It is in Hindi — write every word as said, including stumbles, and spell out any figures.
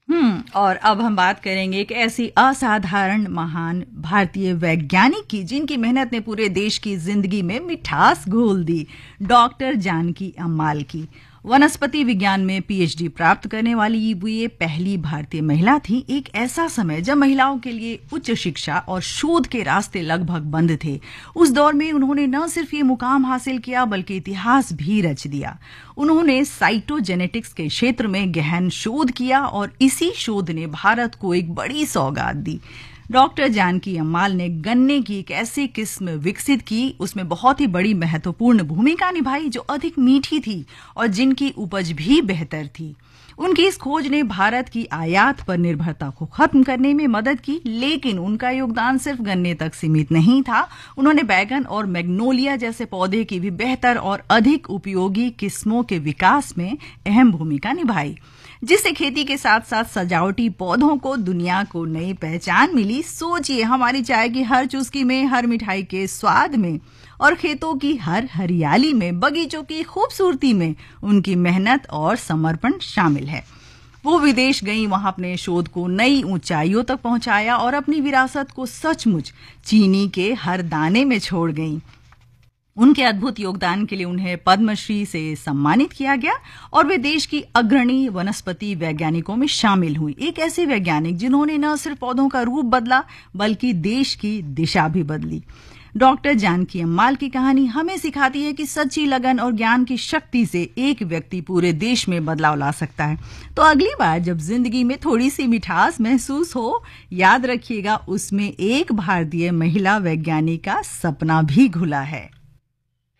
हम्म और अब हम बात करेंगे एक ऐसी असाधारण महान भारतीय वैज्ञानिक की जिनकी मेहनत ने पूरे देश की जिंदगी में मिठास घोल दी। डॉक्टर जानकी अम्माल की। वनस्पति विज्ञान में पीएचडी प्राप्त करने वाली वो ये पहली भारतीय महिला थी। एक ऐसा समय जब महिलाओं के लिए उच्च शिक्षा और शोध के रास्ते लगभग बंद थे। उस दौर में उन्होंने न सिर्फ ये मुकाम हासिल किया बल्कि इतिहास भी रच दिया। उन्होंने साइटोजेनेटिक्स के क्षेत्र में गहन शोध किया और इसी शोध ने भारत को एक बड़ी सौगात दी। डॉक्टर जानकी अम्माल ने गन्ने की एक ऐसी किस्म विकसित की, उसमें बहुत ही बड़ी महत्वपूर्ण भूमिका निभाई जो अधिक मीठी थी और जिनकी उपज भी बेहतर थी। उनकी इस खोज ने भारत की आयात पर निर्भरता को खत्म करने में मदद की, लेकिन उनका योगदान सिर्फ गन्ने तक सीमित नहीं था। उन्होंने बैगन और मैग्नोलिया जैसे पौधे की भी बेहतर और अधिक उपयोगी किस्मों के विकास में अहम भूमिका निभाई, जिससे खेती के साथ साथ सजावटी पौधों को दुनिया को नई पहचान मिली। सोचिए, हमारी चाय की हर चुस्की में, हर मिठाई के स्वाद में और खेतों की हर हरियाली में, बगीचों की खूबसूरती में उनकी मेहनत और समर्पण शामिल है। वो विदेश गई, वहां अपने शोध को नई ऊंचाइयों तक पहुंचाया और अपनी विरासत को सचमुच चीनी के हर दाने में छोड़ गईं। उनके अद्भुत योगदान के लिए उन्हें पद्मश्री से सम्मानित किया गया और वे देश की अग्रणी वनस्पति वैज्ञानिकों में शामिल हुई। एक ऐसे वैज्ञानिक जिन्होंने न सिर्फ पौधों का रूप बदला बल्कि देश की दिशा भी बदली। डॉक्टर जानकी अम्माल की कहानी हमें सिखाती है कि सच्ची लगन और ज्ञान की शक्ति से एक व्यक्ति पूरे देश में बदलाव ला सकता है। तो अगली बार जब जिंदगी में थोड़ी सी मिठास महसूस हो, याद रखिएगा उसमें एक भारतीय महिला वैज्ञानिक का सपना भी घुला है।